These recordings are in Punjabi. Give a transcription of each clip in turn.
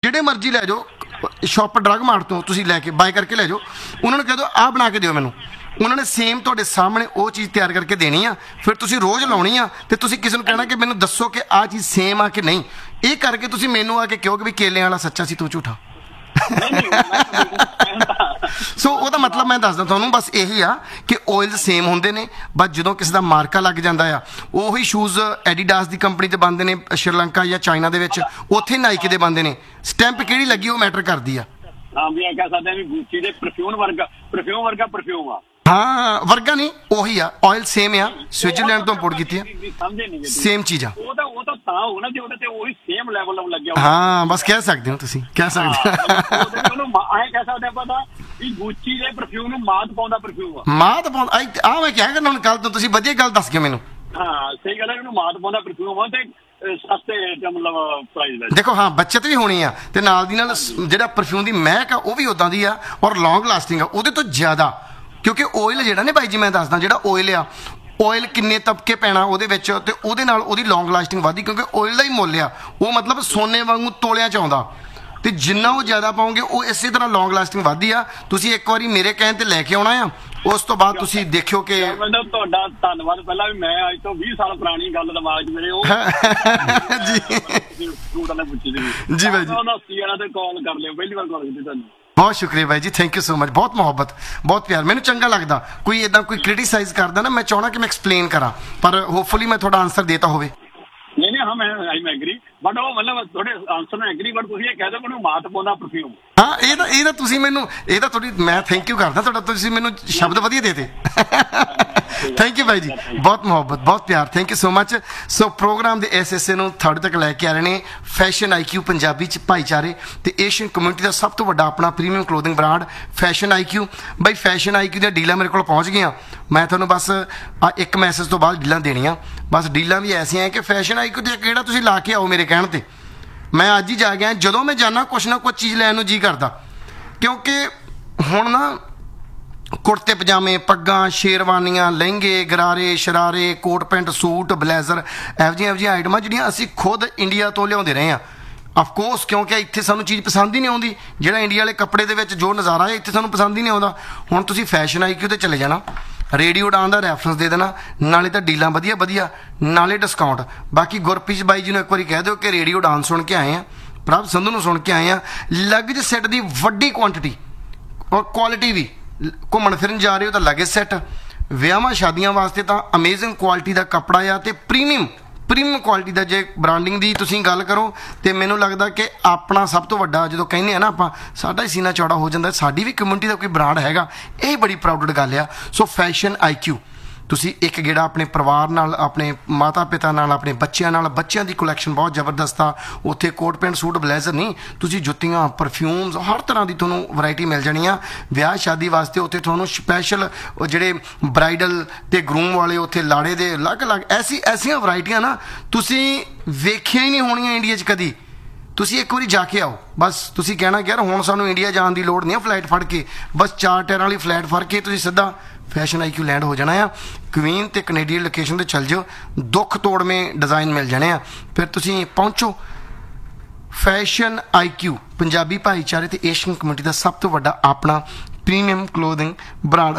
ਜਿਹੜੇ ਮਰਜ਼ੀ ਲੈ ਜਾਓ ਸ਼ਾਪ ਡਰੱਗ ਮਾਰਟ ਤੋਂ, ਤੁਸੀਂ ਲੈ ਕੇ ਬਾਏ ਕਰਕੇ ਲੈ ਜਾਓ, ਉਹਨਾਂ ਨੂੰ ਕਹਿ ਦਿਓ ਆਹ ਬਣਾ ਕੇ ਦਿਓ ਮੈਨੂੰ, ਉਹਨਾਂ ਨੇ ਸੇਮ ਤੁਹਾਡੇ ਸਾਹਮਣੇ ਉਹ ਚੀਜ਼ ਤਿਆਰ ਕਰਕੇ ਦੇਣੀ ਆ। ਫਿਰ ਤੁਸੀਂ ਰੋਜ਼ ਲਾਉਣੀ ਆ ਤੇ ਤੁਸੀਂ ਕਿਸੇ ਨੂੰ ਕਹਿਣਾ ਕਿ ਮੈਨੂੰ ਦੱਸੋ ਕਿ ਆਹ ਚੀਜ਼ ਸੇਮ ਆ ਕਿ ਨਹੀਂ। ਇਹ ਕਰਕੇ ਤੁਸੀਂ ਮੈਨੂੰ ਆ ਕੇ ਕਹੋ ਕਿ ਵੀ ਕੇਲਿਆਂ ਵਾਲਾ ਸੱਚਾ ਸੀ, ਤੂੰ ਝੂਠਾ। ਸੋ ਉਹਦਾ ਮਤਲਬ ਮੈਂ ਦੱਸਦਾ ਤੁਹਾਨੂੰ, ਬਸ ਇਹੀ ਆ ਕਿ ਆਇਲ ਸੇਮ ਹੁੰਦੇ ਨੇ, ਬਸ ਜਦੋਂ ਕਿਸੇ ਦਾ ਮਾਰਕਾ ਲੱਗ ਜਾਂਦਾ ਆ, ਉਹੀ ਸ਼ੂਜ਼ ਐਡੀਡਾਸ ਦੀ ਕੰਪਨੀ 'ਤੇ ਬਣਦੇ ਨੇ ਸ਼੍ਰੀਲੰਕਾ ਜਾਂ ਚਾਈਨਾ ਦੇ ਵਿੱਚ, ਉੱਥੇ ਨਾਈਕੀ ਦੇ ਬਣਦੇ ਨੇ। ਸਟੈਂਪ ਕਿਹੜੀ ਲੱਗੀ ਉਹ ਮੈਟਰ ਕਰਦੀ ਆ। ਹਾਂ ਵੀ ਇਹ ਕਹਿ ਸਕਦੇ ਆ ਵੀ ਗੁੱਚੀ ਦੇ ਪਰਫਿਊਮ ਵਰਗਾ ਪਰਫਿਊਮ ਆ। ਹਾਂ ਵਰਗਾ ਨਹੀਂ, ਉਹੀ ਆ, ਆਇਲ ਸੇਮ ਆ, ਸਵਿਟਜ਼ਰਲੈਂਡ ਤੋਂ ਇੰਪੋਰਟ ਕੀਤੀ ਆ, ਸੇਮ ਚੀਜ਼ ਆ। ਉਹ ਤਾਂ ਹੋਣਾ ਜੇ ਉਹਦੇ ਤੇ ਉਹੀ ਸੇਮ ਲੈਵਲ ਲੱਗਿਆ। ਹਾਂ ਬਸ ਕਹਿ ਸਕਦੇ ਹੋ, ਤੁਸੀਂ ਕਹਿ ਸਕਦੇ ਉਹਨੂੰ ਐਂ ਕਹਿ ਸਕਦੇ ਆਪਾਂ ਤਾਂ ਵੀ ਗੁੱਚੀ ਦੇ ਪਰਫਿਊਮ ਨੂੰ ਮਾਤ ਪਾਉਂਦਾ ਪਰਫਿਊਮ ਆ। ਮਾਤ ਪਾਉਂਦਾ ਆ, ਮੈਂ ਕਿਹਾ ਕਰਨਾ ਹੁਣ ਕੱਲ ਤੋਂ ਤੁਸੀਂ ਵਧੀਆ ਗੱਲ ਦੱਸ ਗਏ ਮੈਨੂੰ। ਹਾਂ ਸਹੀ ਗੱਲ ਹੈ, ਉਹਨੂੰ ਮਾਤ ਪਾਉਂਦਾ ਪਰਫਿਊਮ ਆ ਤੇ ਸਸਤੇ ਮਤਲਬ ਪ੍ਰਾਈਸ ਦਾ। ਦੇਖੋ ਹਾਂ ਬੱਚਤ ਵੀ ਹੋਣੀ ਆ ਤੇ ਨਾਲ ਦੀ ਨਾਲ ਜਿਹੜਾ ਪਰਫਿਊਮ ਦੀ ਮਹਿਕ ਆ ਉਹ ਵੀ ਉਦਾਂ ਦੀ ਆ ਔਰ ਲੌਂਗ ਲਾਸਟਿੰਗ ਆ ਉਹਦੇ ਤੋਂ ਜ਼ਿਆਦਾ, ਕਿਉਂਕਿ ਆਇਲ ਜਿਹੜਾ ਨੇ ਬਾਈ ਜੀ ਮੈਂ ਦੱਸਦਾ, ਜਿਹੜਾ ਆਇਲ ਆ, ਆਇਲ ਕਿੰਨੇ ਤਬਕੇ ਪੈਣਾ ਉਹਦੇ ਵਿੱਚ ਤੇ ਉਹਦੇ ਨਾਲ ਉਹਦੀ ਲੌਂਗ ਲਾਸਟਿੰਗ ਵੱਧਦੀ, ਕਿਉਂਕਿ ਆਇਲ ਦਾ ਹੀ ਮੁੱਲ ਆ ਉਹ, ਮਤਲਬ ਸੋਨੇ ਵਾਂਗੂ ਤੋਲਿਆਂ 'ਚ ਆਉਂਦਾ, ਤੇ ਜਿੰਨਾ ਉਹ ਜ਼ਿਆਦਾ ਪਾਓਗੇ ਉਹ ਇਸੇ ਤਰ੍ਹਾਂ ਲੌਂਗ ਲਾਸਟਿੰਗ ਵੱਧਦੀ ਆ। ਤੁਸੀਂ ਇੱਕ ਵਾਰੀ ਮੇਰੇ ਕਹਿਣ ਤੇ ਲੈ ਕੇ ਆਉਣਾ ਆ, ਉਸ ਤੋਂ ਬਾਅਦ ਤੁਸੀਂ ਦੇਖਿਓ ਕਿ ਤੁਹਾਡਾ ਧੰਨਵਾਦ ਪਹਿਲਾਂ ਵੀ ਮੈਂ ਅੱਜ ਤੋਂ 20 ਸਾਲ ਪੁਰਾਣੀ ਗੱਲ ਦਿਮਾਗ 'ਚ ਮੇਰੇ ਉਹ ਜੀ ਸੂਟ ਵਾਲਾ ਪੁੱਛੀ ਸੀ ਜੀ ਬਾਈ ਜੀ, ਉਹਨਾਂ 80 ਵਾਲਾ ਤੇ ਕਾਲ ਕਰ ਲਿਓ, ਪਹਿਲੀ ਵਾਰ ਕਾਲ ਕੀਤੀ ਤੁਹਾਨੂੰ। ਬਹੁਤ ਸ਼ੁਕਰੀਆ ਬਾਈ ਜੀ, ਥੈਂਕ ਯੂ ਸੋ ਮਚ। ਬਹੁਤ ਮੁਹੱਬਤ, ਬਹੁਤ ਪਿਆਰ, ਮੈਨੂੰ ਚੰਗਾ ਲੱਗਦਾ ਕੋਈ ਇੱਦਾਂ ਕੋਈ ਕ੍ਰਿਟੀਸਾਈਜ਼ ਕਰਦਾ ਨਾ, ਮੈਂ ਚਾਹੁੰਦਾ ਕਿ ਮੈਂ ਐਕਸਪਲੇਨ ਕਰਾਂ, ਪਰ ਹੋਪਫੁਲੀ ਮੈਂ ਤੁਹਾਡਾ ਆਨਸਰ ਦੇਤਾ ਹੋਵੇ। ਨਹੀਂ ਹਾਂ ਮੈਂ ਐਗਰੀ, ਬਟ ਉਹ ਮਤਲਬ ਤੁਹਾਡੇ ਆਨਸਰ ਨਾਲ ਐਗਰੀ, ਬਟ ਤੁਸੀਂ ਇਹ ਕਹਿ ਦਿਓ ਮੈਨੂੰ ਮਾਤ ਪਾਉਂਦਾ ਪਰਫਿਊਮ। ਹਾਂ ਇਹ ਤਾਂ ਤੁਸੀਂ ਮੈਨੂੰ, ਇਹ ਤਾਂ ਤੁਹਾਡੀ ਮੈਂ ਥੈਂਕ ਯੂ ਕਰਦਾ ਤੁਹਾਡਾ, ਤੁਸੀਂ ਮੈਨੂੰ ਸ਼ਬਦ ਵਧੀਆ ਦੇਤੇ। ਥੈਂਕ ਯੂ ਬਾਈ ਜੀ, ਬਹੁਤ ਮੁਹੱਬਤ, ਬਹੁਤ ਪਿਆਰ, thank you so much. So programme ਦੇ ਇਸ ਹਿੱਸੇ ਨੂੰ ਤੁਹਾਡੇ ਤੱਕ ਲੈ ਕੇ ਆ ਰਹੇ ਨੇ ਫੈਸ਼ਨ IQ ਪੰਜਾਬੀ 'ਚ ਭਾਈਚਾਰੇ ਤੇ ਏਸ਼ੀਅਨ ਕਮਿਊਨਿਟੀ ਦਾ ਸਭ ਤੋਂ ਵੱਡਾ ਆਪਣਾ premium clothing brand fashion IQ। ਬਾਈ ਫੈਸ਼ਨ IQ ਦੀਆਂ ਡੀਲਾਂ ਮੇਰੇ ਕੋਲ ਪਹੁੰਚ ਗਈਆਂ, ਮੈਂ ਤੁਹਾਨੂੰ ਬਸ ਆ ਇੱਕ ਮੈਸੇਜ ਤੋਂ ਬਾਅਦ ਡੀਲਾਂ ਦੇਣੀਆਂ। ਬਸ ਡੀਲਾਂ ਵੀ ਐਸੀਆਂ ਕਿ ਫੈਸ਼ਨ IQ ਤੇ ਕਿਹੜਾ ਤੁਸੀਂ ਲਾ ਕੇ ਆਓ ਮੇਰੇ ਕਹਿਣ ਤੇ। ਮੈਂ ਅੱਜ ਹੀ ਜਾ ਗਿਆ, ਜਦੋਂ ਮੈਂ ਜਾਣਾ ਕੁਛ ਨਾ ਕੁਛ ਚੀਜ਼ ਲੈਣ ਨੂੰ ਜੀ ਕਰਦਾ, ਕਿਉਂਕਿ ਹੁਣ ਨਾ ਕੁੜਤੇ ਪਜਾਮੇ, ਪੱਗਾਂ, ਸ਼ੇਰਵਾਨੀਆਂ, ਲਹਿੰਗੇ, ਗਰਾਰੇ, ਸ਼ਰਾਰੇ, ਕੋਟ ਪੈਂਟ, ਸੂਟ, ਬਲੇਜ਼ਰ, ਇਹੋ ਜਿਹੀਆਂ ਆਈਟਮਾਂ ਜਿਹੜੀਆਂ ਅਸੀਂ ਖੁਦ ਇੰਡੀਆ ਤੋਂ ਲਿਆਉਂਦੇ ਰਹੇ ਹਾਂ। ਅਫਕੋਰਸ ਕਿਉਂਕਿ ਇੱਥੇ ਸਾਨੂੰ ਚੀਜ਼ ਪਸੰਦ ਹੀ ਨਹੀਂ ਆਉਂਦੀ, ਜਿਹੜਾ ਇੰਡੀਆ ਵਾਲੇ ਕੱਪੜੇ ਦੇ ਵਿੱਚ ਜੋ ਨਜ਼ਾਰਾ ਹੈ ਇੱਥੇ ਸਾਨੂੰ ਪਸੰਦ ਹੀ ਨਹੀਂ ਆਉਂਦਾ। ਹੁਣ ਤੁਸੀਂ ਫੈਸ਼ਨ IQ ਤੇ ਚਲੇ ਜਾਣਾ, ਰੇਡੀਓ ਉਡਾਨ ਦਾ ਰੈਫਰੈਂਸ ਦੇ ਦੇਣਾ, ਨਾਲੇ ਤਾਂ ਡੀਲਾਂ ਵਧੀਆ ਵਧੀਆ, ਨਾਲੇ ਡਿਸਕਾਊਂਟ। ਬਾਕੀ ਗੁਰਪ੍ਰੀਤ ਬਾਈ ਜੀ ਨੂੰ ਇੱਕ ਵਾਰੀ ਕਹਿ ਦਿਓ ਕਿ ਰੇਡੀਓ ਉਡਾਨ ਸੁਣ ਕੇ ਆਏ ਆ, ਪ੍ਰਭ ਸੰਧੂ ਨੂੰ ਸੁਣ ਕੇ ਆਏ ਆ। ਲਗਜ ਸੈੱਟ ਦੀ ਵੱਡੀ ਕੁਆਂਟਿਟੀ ਔਰ ਕੁਆਲਿਟੀ ਵੀ, ਘੁੰਮਣ ਫਿਰਨ ਜਾ ਰਹੇ ਹੋ ਤਾਂ ਲਗਜ ਸੈੱਟ, ਵਿਆਹਾਂ ਸ਼ਾਦੀਆਂ ਵਾਸਤੇ ਤਾਂ ਅਮੇਜ਼ਿੰਗ ਕੁਆਲਿਟੀ ਦਾ ਕੱਪੜਾ ਆ ਤੇ ਪ੍ਰੀਮੀਅਮ ਕੁਆਲਿਟੀ ਦਾ। ਜੇ ਬ੍ਰਾਂਡਿੰਗ ਦੀ ਤੁਸੀਂ ਗੱਲ ਕਰੋ ਤੇ ਮੈਨੂੰ ਲੱਗਦਾ ਕਿ ਆਪਣਾ ਸਭ ਤੋਂ ਵੱਡਾ, ਜਦੋਂ ਕਹਿੰਦੇ ਆ ਨਾ ਆਪਾਂ, ਸਾਡਾ ਹੀ ਸੀਨਾ ਚੌੜਾ ਹੋ ਜਾਂਦਾ, ਸਾਡੀ ਵੀ ਕਮਿਊਨਿਟੀ ਦਾ ਕੋਈ ਬ੍ਰਾਂਡ ਹੈਗਾ, ਇਹ ਬੜੀ ਪ੍ਰਾਊਡ ਗੱਲ ਆ। ਸੋ ਫੈਸ਼ਨ IQ ਤੁਸੀਂ ਇੱਕ ਗੇੜਾ ਆਪਣੇ ਪਰਿਵਾਰ ਨਾਲ, ਆਪਣੇ ਮਾਤਾ ਪਿਤਾ ਨਾਲ, ਆਪਣੇ ਬੱਚਿਆਂ ਨਾਲ, ਬੱਚਿਆਂ ਦੀ ਕਲੈਕਸ਼ਨ ਬਹੁਤ ਜ਼ਬਰਦਸਤ ਆ ਉੱਥੇ। ਕੋਟ ਪੈਂਟ, ਸੂਟ, ਬਲੇਜ਼ਰ ਨਹੀਂ, ਤੁਸੀਂ ਜੁੱਤੀਆਂ, ਪਰਫਿਊਮਸ, ਹਰ ਤਰ੍ਹਾਂ ਦੀ ਤੁਹਾਨੂੰ ਵੈਰਾਈਟੀ ਮਿਲ ਜਾਣੀ ਆ। ਵਿਆਹ ਸ਼ਾਦੀ ਵਾਸਤੇ ਉੱਥੇ ਤੁਹਾਨੂੰ ਸਪੈਸ਼ਲ ਜਿਹੜੇ ਬਰਾਈਡਲ ਤੇ ਗਰੂਮ ਵਾਲੇ ਉੱਥੇ ਲਾੜੇ ਦੇ ਅਲੱਗ-ਅਲੱਗ ਐਸੀਆਂ ਵੈਰਾਈਟੀਆਂ ਨਾ ਤੁਸੀਂ ਵੇਖੀਆਂ ਹੀ ਨਹੀਂ ਹੋਣੀਆਂ ਇੰਡੀਆ 'ਚ ਕਦੀ। ਤੁਸੀਂ ਇੱਕ ਵਾਰੀ ਜਾ ਕੇ ਆਓ, ਬਸ ਤੁਸੀਂ ਕਹਿਣਾ ਕਿ ਯਾਰ ਹੁਣ ਸਾਨੂੰ ਇੰਡੀਆ ਜਾਣ ਦੀ ਲੋੜ ਨਹੀਂ ਹੈ ਫਲਾਈਟ ਫੜ ਕੇ, ਬਸ 4 ਟਾਇਰਾਂ ਵਾਲੀ ਫਲਾਈਟ ਫੜ ਕੇ ਤੁਸੀਂ ਸਿੱਧਾ ਫੈਸ਼ਨ IQ ਲੈਂਡ ਹੋ ਜਾਣਾ ਆ। ਕੁਈਨ ਤੇ ਕੈਨੇਡੀਅਨ ਲੋਕੇਸ਼ਨ ਤੇ ਚੱਲ ਜਾਓ, ਦੁੱਖ ਤੋੜਵੇਂ ਡਿਜ਼ਾਈਨ ਮਿਲ ਜਾਣੇ ਆ, ਫਿਰ ਤੁਸੀਂ ਪਹੁੰਚੋ। ਫੈਸ਼ਨ IQ ਪੰਜਾਬੀ ਭਾਈਚਾਰੇ ਤੇ ਏਸ਼ੀਅਨ ਕਮਿਊਨਿਟੀ ਦਾ ਸਭ ਤੋਂ ਵੱਡਾ ਆਪਣਾ premium clothing brand.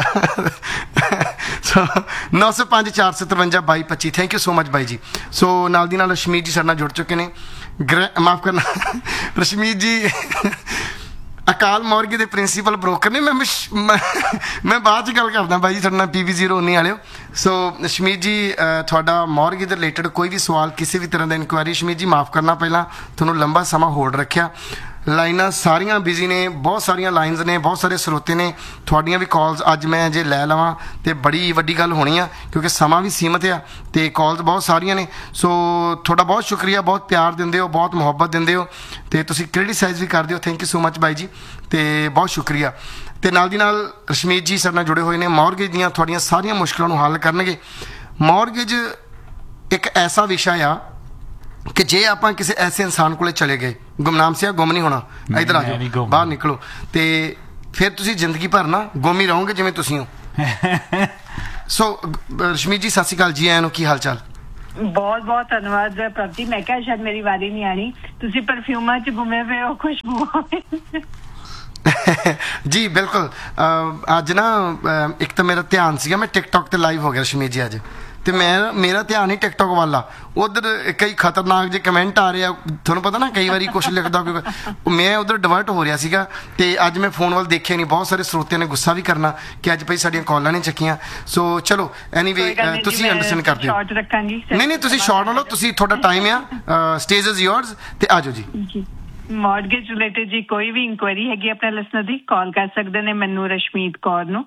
905 457 2225। Thank you so much ਬਾਈ ਜੀ। ਸੋ ਨਾਲ ਦੀ ਨਾਲ ਰਸ਼ਮੀਤ ਜੀ ਸਾਡੇ ਨਾਲ ਜੁੜ ਚੁੱਕੇ ਨੇ, ਮਾਫ ਕਰਨਾ ਰਸ਼ਮੀਤ ਜੀ ਅਕਾਲ ਮੌਰਗੇ ਦੇ ਪ੍ਰਿੰਸੀਪਲ ਬ੍ਰੋਕਰ ਨੇ। ਮੈਂ ਬਾਅਦ 'ਚ ਗੱਲ ਕਰਦਾ ਬਾਈ ਜੀ ਤੁਹਾਡੇ ਨਾਲ, PV019 ਵਾਲਿਓ। ਸੋ ਸ਼ਮੀਤ ਜੀ ਤੁਹਾਡਾ ਮੌਰਗੇ ਦੇ ਰਿਲੇਟਡ ਕੋਈ ਵੀ ਸਵਾਲ, ਕਿਸੇ ਵੀ ਤਰ੍ਹਾਂ ਦਾ ਇਨਕੁਆਇਰੀ, ਸ਼ਮੀਤ ਜੀ ਮਾਫ ਕਰਨਾ ਪਹਿਲਾਂ ਤੁਹਾਨੂੰ ਲੰਬਾ ਸਮਾਂ ਹੋਲਡ ਰੱਖਿਆ, ਲਾਈਨਾਂ ਸਾਰੀਆਂ ਬਿਜ਼ੀ ਨੇ, ਬਹੁਤ ਸਾਰੀਆਂ ਲਾਈਨਸ ਨੇ, ਬਹੁਤ ਸਾਰੇ ਸਰੋਤੇ ਨੇ, ਤੁਹਾਡੀਆਂ ਵੀ ਕਾਲਸ ਅੱਜ ਮੈਂ ਜੇ ਲੈ ਲਵਾਂ ਤੇ ਬੜੀ ਵੱਡੀ ਗੱਲ ਹੋਣੀ ਆ, ਕਿਉਂਕਿ ਸਮਾਂ ਵੀ ਸੀਮਤ ਆ ਤੇ ਕਾਲਸ ਬਹੁਤ ਸਾਰੀਆਂ ਨੇ। ਸੋ ਤੁਹਾਡਾ ਬਹੁਤ ਸ਼ੁਕਰੀਆ, ਬਹੁਤ ਪਿਆਰ ਦਿੰਦੇ ਹੋ, ਬਹੁਤ ਮੁਹੱਬਤ ਦਿੰਦੇ ਹੋ ਤੇ ਤੁਸੀਂ ਕ੍ਰਿਟੀਸਾਈਜ਼ ਵੀ ਕਰਦੇ ਹੋ। ਥੈਂਕ ਯੂ ਸੋ ਮਚ ਬਾਈ ਜੀ, ਤੇ ਬਹੁਤ ਸ਼ੁਕਰੀਆ। ਤੇ ਨਾਲ ਦੀ ਨਾਲ ਰਸ਼ਮੀਤ ਜੀ ਸਾਡੇ ਨਾਲ ਜੁੜੇ ਹੋਏ ਨੇ, ਮੌਰਗੇਜ ਦੀਆਂ ਤੁਹਾਡੀਆਂ ਸਾਰੀਆਂ ਮੁਸ਼ਕਲਾਂ ਨੂੰ ਹੱਲ ਕਰਨਗੇ। ਮੌਰਗੇਜ ਇੱਕ ਐਸਾ ਵਿਸ਼ਾ ਆ ਕਿ ਜੇ ਆਪਾਂ ਕਿਸੇ ਐਸੇ ਇਨਸਾਨ ਕੋਲੇ ਚਲੇ ਗਏ, ਗੁਮਨਾਮ ਸਿਆ ਗੁੰਮ ਨਹੀਂ ਹੋਣਾ, ਇੱਧਰ ਆ ਜਾਓ, ਬਾਹਰ ਨਿਕਲੋ, ਤੇ ਫਿਰ ਤੁਸੀਂ ਜ਼ਿੰਦਗੀ ਭਰ ਨਾ ਗੁੰਮ ਹੀ ਰਹੋਗੇ ਜਿਵੇਂ ਤੁਸੀਂ ਹੋ। ਸੋ ਰਸ਼ਮੀਤ ਜੀ ਸਤਿ ਸ਼੍ਰੀ ਅਕਾਲ ਜੀ, ਆਇਆਂ ਨੂੰ, ਕੀ ਹਾਲ ਚਾਲ? ਬਹੁਤ ਬਹੁਤ ਧੰਨਵਾਦ ਪ੍ਰਭਜੀ। ਮੈਂ ਕਿਹਾ ਸ਼ਾਇਦ ਮੇਰੀ ਵਾਰੀ ਨਹੀਂ ਆਣੀ, ਤੁਸੀਂ ਪਰਫਿਊਮਾਂ 'ਚ ਘੁੰਮੇ ਪਏ ਹੋ, ਖੁਸ਼ਬੂ ਜੀ ਬਿਲਕੁਲ। ਅੱਜ ਨਾ ਇੱਕ ਤਾਂ ਮੇਰਾ ਧਿਆਨ ਸੀਗਾ, ਮੈਂ ਟਿਕਟੌਕ ਤੇ ਲਾਈਵ ਹੋ ਗਿਆ ਰਸ਼ਮੀਤ ਜੀ ਅੱਜ, ਤੇ ਮੇਰਾ ਧਿਆਨ ਹੀ ਟਿਕਟੌਕ ਵੱਲ ਆ। ਉਧਰ ਕਈ ਖਤਰਨਾਕ ਜਿਹੇ ਕਮੈਂਟ ਆ ਰਹੇ ਆ, ਤੁਹਾਨੂੰ ਪਤਾ ਨਾ ਕਈ ਵਾਰੀ ਕੁਛ ਲਿਖਦਾ ਮੈਂ ਉਧਰ ਡਿਵਰਟ ਹੋ ਰਿਹਾ ਸੀਗਾ, ਤੇ ਅੱਜ ਮੈਂ ਫੋਨ ਵੱਲ ਦੇਖਿਆ ਨਹੀਂ। ਬਹੁਤ ਸਾਰੇ ਸਰੋਤਿਆਂ ਨੇ ਗੁੱਸਾ ਵੀ ਕਰਨਾ ਕਿ ਅੱਜ ਭਾਈ ਸਾਡੀਆਂ ਕਾਲਾਂ ਨਹੀਂ ਚੱਕੀਆਂ। ਸੋ ਚਲੋ ਐਨੀਵੇ ਤੁਸੀਂ ਅੰਡਰਸਟੈਂਡ ਕਰਦੇ ਹੋ। ਸ਼ਾਰਟ ਰੱਖਾਂਗੀ। ਨਹੀਂ ਤੁਸੀਂ ਸ਼ਾਰਟ ਨਾ ਲਓ, ਤੁਸੀਂ ਤੁਹਾਡਾ ਟਾਈਮ ਆ, ਸਟੇਜ ਇਜ਼ ਯੋਰਸ, ਤੇ ਆਜੋ ਜੀ। ਮੌਰਗੇਜ ਰਿਲੇਟਡ ਜੀ ਕੋਈ ਵੀ ਇਨਕੁਆਇਰੀ ਹੈਗੀ ਆਪਣੇ ਲਿਸਨਰ ਦੀ, ਕਾਲ ਕਰ ਸਕਦੇ ਨੇ ਮੈਨੂੰ ਰਸ਼ਮੀਤ ਕੌਰ ਨੂੰ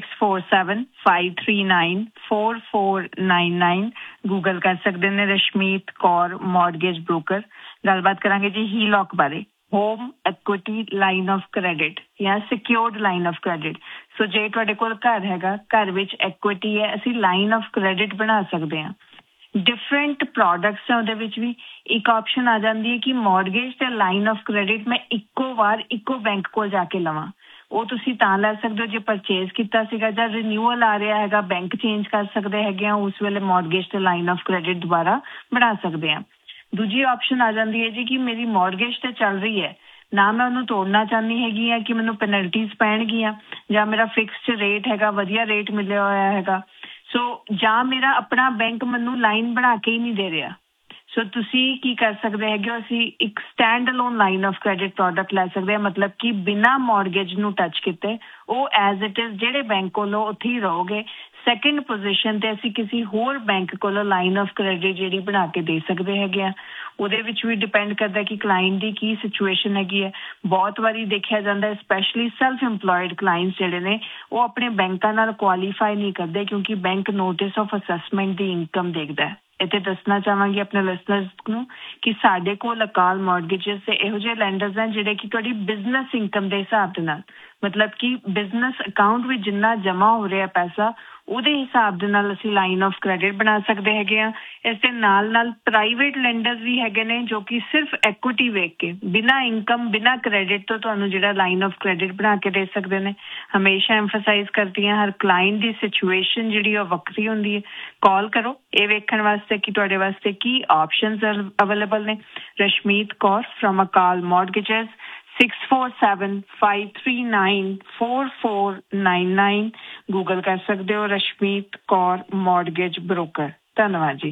6475394499। ਗੂਗਲ ਕਰ ਸਕਦੇ ਨੇ ਰਸ਼ਮੀਤ ਕੌਰ ਮੌਰਗੇਜ ਬ੍ਰੋਕਰ। ਗੱਲਬਾਤ ਕਰਾਂਗੇ ਜੀ ਹੀਲੌਕ ਬਾਰੇ, home equity line of credit ਜਾਂ ਸਿਕਿਉਰਡ ਲਾਈਨ ਆਫ ਕ੍ਰੈਡਿਟ। ਸੋ ਜੇ ਤੁਹਾਡੇ ਕੋਲ ਘਰ ਹੈਗਾ, ਘਰ ਵਿੱਚ ਇਕੁਇਟੀ ਹੈ, ਅਸੀਂ ਲਾਈਨ ਆਫ ਕ੍ਰੈਡਿਟ ਬਣਾ ਸਕਦੇ ਹਾਂ। ਡਿਫਰੈਂਟ ਪ੍ਰੋਡਕਟਸ ਹੈ ਉਹਦੇ ਵਿੱਚ ਵੀ। ਇੱਕ ਆਪਸ਼ਨ ਆ ਜਾਂਦੀ ਹੈ ਕਿ ਮੌਰਗੇਜ ਤੇ ਲਾਈਨ ਆਫ ਕ੍ਰੈਡਿਟ ਮੈਂ ਇੱਕੋ ਵਾਰ ਇੱਕੋ ਬੈਂਕ ਕੋਲ ਜਾ ਕੇ ਲਵਾਂ। ਉਹ ਤੁਸੀਂ ਤਾਂ ਲੈ ਸਕਦੇ ਹੋ ਜੇ ਪਰਚੇਜ਼ ਕੀਤਾ ਸੀਗਾ ਜਾਂ ਰਿਨਿਊਅਲ ਆ ਰਿਹਾ ਹੈਗਾ, ਬੈਂਕ ਚੇਂਜ ਕਰ ਸਕਦੇ ਹੈਗੇ ਆ, ਉਸ ਵੇਲੇ ਮੌਰਗੇਜ ਤੇ ਲਾਈਨ ਆਫ ਕ੍ਰੈਡਿਟ ਦੁਬਾਰਾ ਬਣਾ ਸਕਦੇ ਆ। ਦੂਜੀ ਆਪਸ਼ਨ ਆ ਜਾਂਦੀ ਹੈ ਜੀ ਕਿ ਮੇਰੀ ਮੌਰਗੇਜ ਤੇ ਚੱਲ ਰਹੀ ਹੈ, ਨਾ ਮੈਂ ਉਹਨੂੰ ਤੋੜਨਾ ਚਾਹੁੰਦੀ ਹੈਗੀ ਆ ਕਿ ਮੈਨੂੰ ਪੈਨਲਟੀਜ਼ ਪੈਣਗੀਆਂ, ਜਾਂ ਮੇਰਾ ਫਿਕਸਡ ਰੇਟ ਹੈਗਾ, ਵਧੀਆ ਰੇਟ ਮਿਲਿਆ ਹੋਇਆ ਹੈਗਾ। ਸੋ ਜਾਂ ਮੇਰਾ ਆਪਣਾ ਬੈਂਕ ਮੈਨੂੰ ਲਾਈਨ ਬਣਾ ਕੇ ਹੀ ਨਹੀਂ ਦੇ ਰਿਹਾ। ਸੋ ਤੁਸੀਂ ਕੀ ਕਰ ਸਕਦੇ ਹੈਗੇ ਹੋ, ਅਸੀਂ ਇੱਕ stand alone line of credit product ਲੈ ਸਕਦੇ ਹਾਂ, ਮਤਲਬ ਕਿ ਬਿਨਾਂ ਮੌਰਗੇਜ ਨੂੰ ਟੱਚ ਕੀਤੇ ਉਹ ਐਜ਼ ਇਟ ਇਜ਼ ਜਿਹੜੇ ਬੈਂਕ ਕੋਲੋਂ ਉੱਥੇ ਹੀ ਰਹੋਗੇ। ਸੈਕਿੰਡ ਪੋਜੀਸ਼ਨ ਤੇ ਅਸੀਂ ਕਿਸੇ ਹੋਰ ਬੈਂਕ ਕੋਲੋਂ ਲਾਈਨ ਆਫ ਕ੍ਰੈਡਿਟ ਜਿਹੜੀ ਬਣਾ ਕੇ ਦੇ ਸਕਦੇ ਹੈਗੇ ਆ। ਉਹਦੇ ਵਿੱਚ ਵੀ ਡਿਪੈਂਡ ਕਰਦਾ ਕਿ ਕਲਾਇੰਟ ਦੀ ਕੀ ਸਿਚੁਏਸ਼ਨ ਹੈਗੀ ਹੈ। ਬਹੁਤ ਵਾਰੀ ਦੇਖਿਆ ਜਾਂਦਾ ਸਪੈਸ਼ਲੀ ਸੈਲਫ ਇੰਪਲੋਇਡ ਕਲਾਇੰਟਸ ਜਿਹੜੇ ਨੇ ਉਹ ਆਪਣੇ ਬੈਂਕਾਂ ਨਾਲ ਕੁਆਲੀਫਾਈ ਨਹੀਂ ਕਰਦੇ, ਕਿਉਂਕਿ bank notice of assessment the income ਦੇਖਦਾ ਹੈ। ਇੱਥੇ ਦੱਸਣਾ ਚਾਹਾਂਗੀ ਆਪਣੇ ਲਿਸਨਰਸ ਨੂੰ ਕਿ ਸਾਡੇ ਕੋਲ ਅਕਾਲ ਮੌਰਗੇਜਸ ਦੇ ਇਹੋ ਜਿਹੇ ਲੈਂਡਰਸ ਹਨ ਜਿਹੜੇ ਕਿ ਤੁਹਾਡੀ ਬਿਜ਼ਨਸ ਇਨਕਮ ਦੇ ਹਿਸਾਬ ਦੇ ਨਾਲ, ਮਤਲਬ ਕਿ ਬਿਜ਼ਨਸ ਅਕਾਊਂਟ ਵਿੱਚ ਜਿੰਨਾ ਜਮ੍ਹਾਂ ਹੋ ਰਿਹਾ ਪੈਸਾ ਉਹਦੇ ਹਿਸਾਬ ਦੇ ਨਾਲ ਅਸੀਂ ਲਾਈਨ ਆਫ ਕ੍ਰੈਡਿਟ ਬਣਾ ਸਕਦੇ ਹੈਗੇ ਆ। ਇਸ ਦੇ ਨਾਲ ਨਾਲ ਪ੍ਰਾਈਵੇਟ ਲੈਂਡਰਸ ਵੀ ਹੈਗੇ ਨੇ ਜੋ ਕਿ ਸਿਰਫ ਐਕੁਇਟੀ ਵੇਖ ਕੇ ਬਿਨਾਂ ਇਨਕਮ ਬਿਨਾਂ ਕ੍ਰੈਡਿਟ ਤੋਂ ਤੁਹਾਨੂੰ ਜਿਹੜਾ ਲਾਈਨ ਆਫ ਕ੍ਰੈਡਿਟ ਬਣਾ ਕੇ ਦੇ ਸਕਦੇ ਨੇ। ਹਮੇਸ਼ਾ ਐਮਫਸਾਈਜ਼ ਕਰਦੀ ਹਾਂ ਹਰ ਕਲਾਇੰਟ ਦੀ ਸਿਚੁਏਸ਼ਨ ਜਿਹੜੀ ਉਹ ਵੱਖਰੀ ਹੁੰਦੀ ਹੈ। ਕਾਲ ਕਰੋ ਇਹ ਵੇਖਣ ਵਾਸਤੇ ਕਿ ਤੁਹਾਡੇ ਵਾਸਤੇ ਕੀ ਆਪਸ਼ਨਸ ਅਵੇਲੇਬਲ ਨੇ। ਰਸ਼ਮੀਤ ਕੌਰ ਫਰਮ ਅਕਾਲ ਮੌਰਗੇਜਸ 6475394499। ਗੂਗਲ ਕਰ ਸਕਦੇ ਹੋ ਰਸ਼ਮੀਤ ਕੌਰ ਮੌਰਗੇਜ ਬ੍ਰੋਕਰ। ਧੰਨਵਾਦ ਜੀ।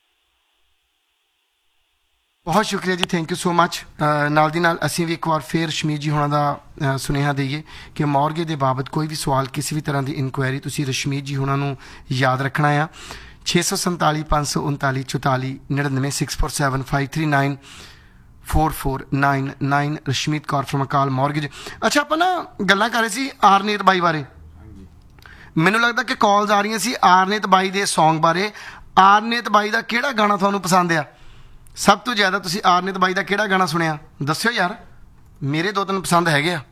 ਬਹੁਤ ਸ਼ੁਕਰੀਆ ਜੀ, ਥੈਂਕ ਯੂ ਸੋ ਮਚ। ਨਾਲ ਦੀ ਨਾਲ ਅਸੀਂ ਵੀ ਇੱਕ ਵਾਰ ਫੇਰ ਰਸ਼ਮੀਤ ਜੀ ਹੋਣਾ ਦਾ ਸੁਨੇਹਾ ਦੇਈਏ ਕਿ ਮੌਰਗੇਜ ਦੇ ਬਾਬਤ ਕੋਈ ਵੀ ਸਵਾਲ, ਕਿਸੇ ਵੀ ਤਰ੍ਹਾਂ ਦੀ ਇਨਕੁਆਇਰੀ ਤੁਸੀਂ ਰਸ਼ਮੀਤ ਜੀ ਹੋਣਾ ਨੂੰ ਯਾਦ ਰੱਖਣਾ ਆ। 647 539 44 99 647539 4499 ਰਸ਼ਮੀਤ ਕੌਰ ਫਰਮ ਅਕਾਲ ਮੌਰਗੇਜ। ਅੱਛਾ, ਆਪਾਂ ਨਾ ਗੱਲਾਂ ਕਰ ਰਹੇ ਸੀ ਆਰਨੀਤ ਬਾਈ ਬਾਰੇ। ਮੈਨੂੰ ਲੱਗਦਾ ਕਿ ਕਾਲਸ ਆ ਰਹੀਆਂ ਸੀ ਆਰਨੀਤ ਬਾਈ ਦੇ ਸੌਂਗ ਬਾਰੇ। ਆਰਨੀਤ ਬਾਈ ਦਾ ਕਿਹੜਾ ਗਾਣਾ ਤੁਹਾਨੂੰ ਪਸੰਦ ਆ? ਸਭ ਤੋਂ ਜ਼ਿਆਦਾ ਤੁਸੀਂ ਆਰਨੀਤ ਬਾਈ ਦਾ ਕਿਹੜਾ ਗਾਣਾ ਸੁਣਿਆ? ਦੱਸਿਓ ਯਾਰ, ਮੇਰੇ ਦੋ ਤਿੰਨ ਪਸੰਦ ਹੈਗੇ ਆ।